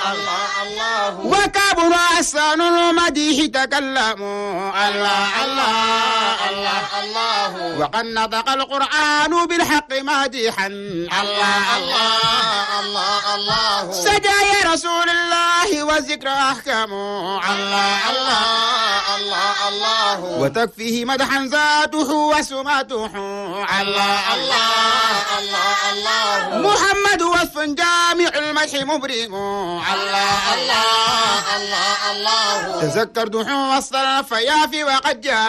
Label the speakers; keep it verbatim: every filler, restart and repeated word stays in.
Speaker 1: الله الله
Speaker 2: وكابر أحسن المديح تكلموا الله الله
Speaker 1: الله الله
Speaker 2: وقد نطق القرآن بالحق مادحا الله
Speaker 1: الله الله الله
Speaker 2: سجايا رسول الله والذكر أحكم الله الله
Speaker 1: الله الله
Speaker 2: وتكفيه مدحا ذاته وسماته الله
Speaker 1: الله الله الله
Speaker 2: محمد وصف جامع المدح مبرم الله
Speaker 1: الله الله الله
Speaker 2: تذكرت وصل الفيافي وقد جار